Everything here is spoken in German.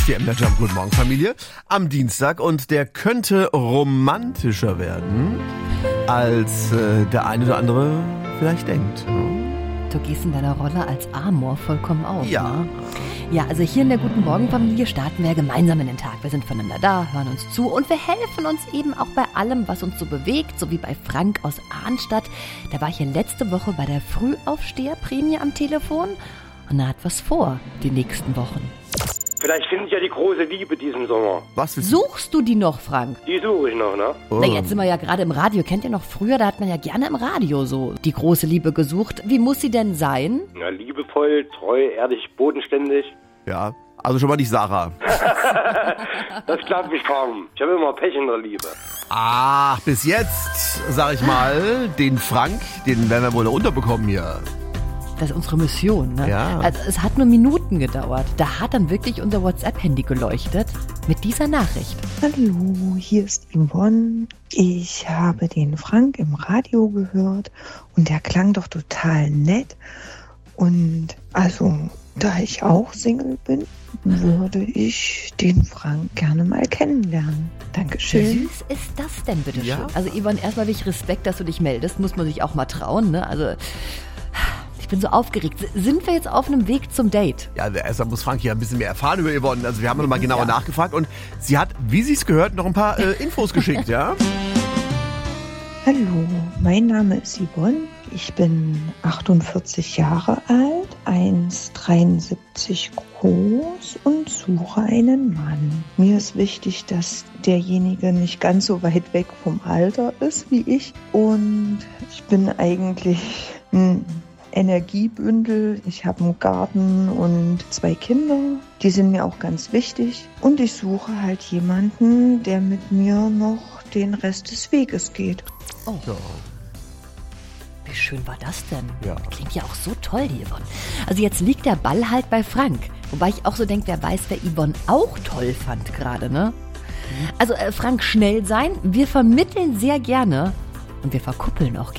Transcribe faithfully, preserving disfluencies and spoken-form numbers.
Die M D Jump, guten Morgen Familie, am Dienstag, und der könnte romantischer werden, als äh, der eine oder andere vielleicht denkt. Du gehst in deiner Rolle als Amor vollkommen auf. Ja. Ne? Ja, also hier in der Guten Morgen Familie starten wir gemeinsam in den Tag. Wir sind voneinander da, hören uns zu und wir helfen uns eben auch bei allem, was uns so bewegt, so wie bei Frank aus Arnstadt. Der war hier letzte Woche bei der Frühaufsteherprämie am Telefon und er hat was vor die nächsten Wochen. Vielleicht finde ich ja die große Liebe diesen Sommer. Was willst Suchst du die noch, Frank? Die suche ich noch, ne? Oh. Na, jetzt sind wir ja gerade im Radio. Kennt ihr noch früher, da hat man ja gerne im Radio so die große Liebe gesucht. Wie muss sie denn sein? Ja, liebevoll, treu, ehrlich, bodenständig. Ja, also schon mal nicht Sarah. Das klappt mich kaum. Ich habe immer Pech in der Liebe. Ach, bis jetzt, sag ich mal, den Frank, den werden wir wohl noch unterbekommen hier. Das ist unsere Mission, ne? Ja. Also es hat nur Minuten gedauert. Da hat dann wirklich unser WhatsApp-Handy geleuchtet mit dieser Nachricht. Hallo, hier ist Yvonne. Ich habe den Frank im Radio gehört und der klang doch total nett. Und also, da ich auch Single bin, würde ich den Frank gerne mal kennenlernen. Wie Dankeschön. süß ist das denn, bitte Ja. schön? Also Yvonne, erstmal wirklich Respekt, dass du dich meldest. Muss man sich auch mal trauen, ne? Also ich bin so aufgeregt. Sind wir jetzt auf einem Weg zum Date? Ja, erstmal muss Frank hier ein bisschen mehr erfahren über Yvonne. Also wir haben noch mal genauer ja. nachgefragt und sie hat, wie sie es gehört, noch ein paar äh, Infos geschickt, ja? Hallo, mein Name ist Yvonne. Ich bin achtundvierzig Jahre alt, eins Komma dreiundsiebzig groß und suche einen Mann. Mir ist wichtig, dass derjenige nicht ganz so weit weg vom Alter ist wie ich. Und ich bin eigentlich ein Energiebündel. Ich habe einen Garten und zwei Kinder. Die sind mir auch ganz wichtig. Und ich suche halt jemanden, der mit mir noch den Rest des Weges geht. Oh. Ja. Wie schön war das denn? Ja. Klingt ja auch so toll, die Yvonne. Also jetzt liegt der Ball halt bei Frank. Wobei ich auch so denke, wer weiß, wer Yvonne auch toll fand gerade, ne? Also äh, Frank, schnell sein. Wir vermitteln sehr gerne und wir verkuppeln auch gerne.